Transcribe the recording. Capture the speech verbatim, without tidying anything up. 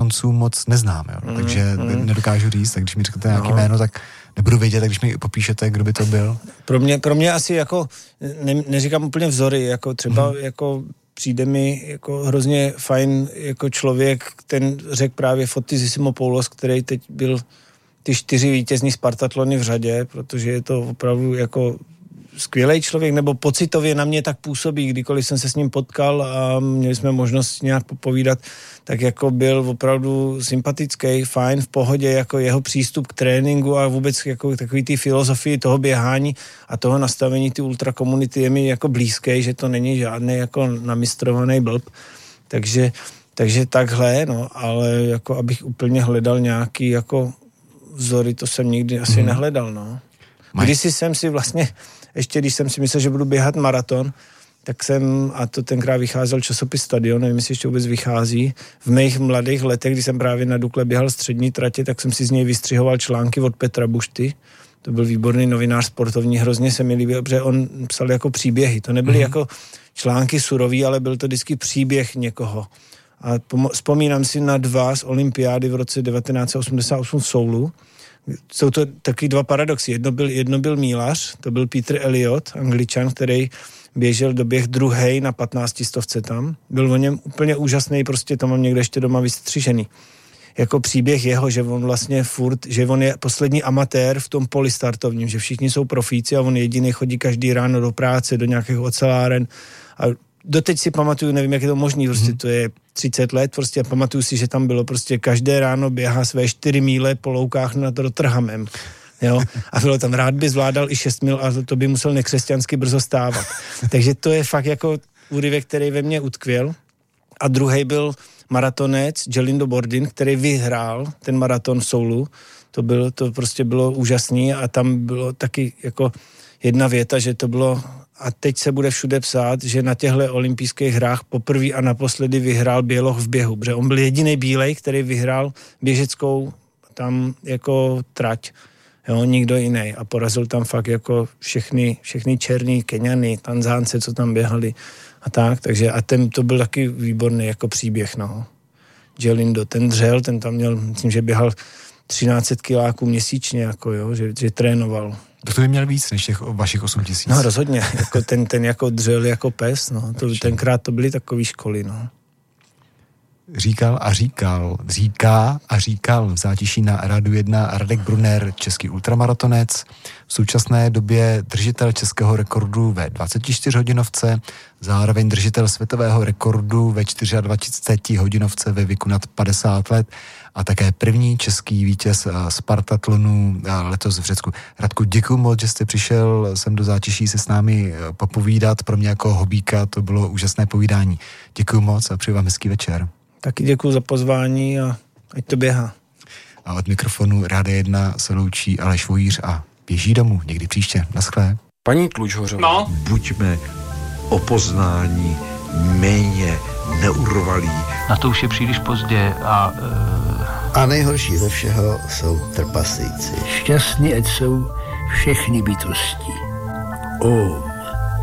maratonцů moc neznám, jo. Mm, takže mm. nedokážu říct, tak když mi řeknete nějaký no. jméno, tak nebudu vědět, tak když mi popíšete, kdo by to byl. Pro mě, pro mě asi jako, ne, neříkám úplně vzory, jako třeba mm. jako přijde mi jako hrozně fajn jako člověk, ten řekl právě Fotis Zissimopoulos, který teď byl ty čtyři vítězní Spartatlony v řadě, protože je to opravdu jako skvělej člověk, nebo pocitově na mě tak působí, kdykoliv jsem se s ním potkal a měli jsme možnost nějak popovídat, tak jako byl opravdu sympatický, fajn, v pohodě, jako jeho přístup k tréninku a vůbec jako takový ty filozofii toho běhání a toho nastavení ty ultrakomunity je mi jako blízký, že to není žádný jako namistrovaný blb. Takže, takže takhle, no, ale jako abych úplně hledal nějaký jako vzory, to jsem nikdy asi hmm. nehledal, no. Kdysi jsem si vlastně ještě když jsem si myslel, že budu běhat maraton, tak jsem, a to tenkrát vycházel časopis Stadion, nevím, jestli ještě vůbec vychází, v mých mladých letech, když jsem právě na Dukle běhal střední tratě, tak jsem si z něj vystřihoval články od Petra Bušty, to byl výborný novinář sportovní, hrozně se mi líbil, protože on psal jako příběhy, to nebyly mm-hmm. jako články surový, ale byl to vždycky příběh někoho. A pom- vzpomínám si na dva z olympiády v roce devatenáct set osmdesát osm v Soulu. Jsou to taky dva paradoxy. Jedno byl, jedno byl mílař, to byl Peter Elliot, Angličan, který běžel do běh druhej na patnáctistovce tam. Byl o něm úplně úžasný, prostě to mám někde ještě doma vystřižený. Jako příběh jeho, že on vlastně furt, že on je poslední amatér v tom polistartovním, že všichni jsou profíci a on jediný chodí každý ráno do práce, do nějakých oceláren a doteď si pamatuju, nevím, jak je to možný, prostě to je třicet let, prostě a pamatuju si, že tam bylo prostě každé ráno běhá své čtyři míle po loukách nad Rotterhamem, jo, a bylo tam rád by zvládal i šest mil a to by musel nekřesťansky brzo stávat. Takže to je fakt jako úryvek, který ve mně utkvěl. A druhý byl maratonec Gelindo Bordin, který vyhrál ten maraton v Soulu. To bylo, to prostě bylo úžasný a tam bylo taky jako jedna věta, že to bylo a teď se bude všude psát, že na těchto olympijských hrách poprvé a naposledy vyhrál běloch v běhu, protože on byl jediný bílej, který vyhrál běžeckou tam jako trať, jo, nikdo jiný a porazil tam fakt jako všechny, všechny černý Keňany, Tanzánce, co tam běhali a tak, takže a ten to byl taky výborný jako příběh, no. Gelindo, ten dřel, ten tam měl, myslím, že běhal třináct set kiláků měsíčně, jako jo, že, že trénoval. To by měl víc než těch vašich osm tisíc. No rozhodně, jako ten, ten jako dřel jako pes, no, to, tenkrát to byly takové školy, no. Říkal a říkal, říká a říkal v zátiší na Rádiu jedna Radek Brunner, český ultramaratonec, v současné době držitel českého rekordu ve dvaceti čtyřech hodinovce, zároveň držitel světového rekordu ve dvaceti čtyřech hodinovce ve věku nad padesát let a také první český vítěz Spartatlonu letos v Řecku. Radku, děkuju moc, že jste přišel sem do zátiší se s námi popovídat. Pro mě jako hobíka to bylo úžasné povídání. Děkuju moc a přeji vám hezký večer. Taky děkuju za pozvání a ať to běhá. A od mikrofonu Rádia jedna se loučí Aleš Vojíř a běží domů někdy příště. Naschle. Paní Tlučhořová, no. Buďme o poznání méně neurvalí. Na to už je příliš pozdě a... Uh... A nejhorší ze všeho jsou trpaslíci. Šťastní ať jsou všechny bytosti. Oh.